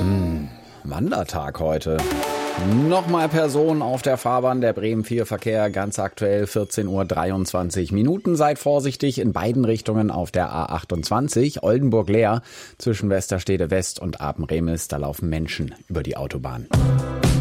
Wandertag heute. Nochmal Personen auf der Fahrbahn, der Bremen-4-Verkehr, ganz aktuell 14:23 Uhr. Seid vorsichtig in beiden Richtungen auf der A28, Oldenburg leer, zwischen Westerstede West und Apen-Remis, da laufen Menschen über die Autobahn.